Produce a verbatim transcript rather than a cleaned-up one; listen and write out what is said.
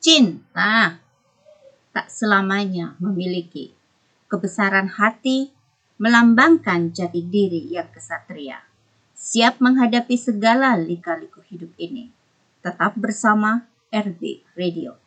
Cinta tak selamanya memiliki kebesaran hati, melambangkan jati diri yang kesatria, siap menghadapi segala lika-liku hidup ini. Tetap bersama R B Radio.